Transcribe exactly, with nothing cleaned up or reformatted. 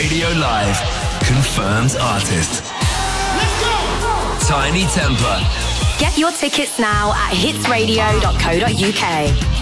Radio Live. Confirmed artist. Let's go! Tinie Tempah. Get your tickets now at hits radio dot co dot uk.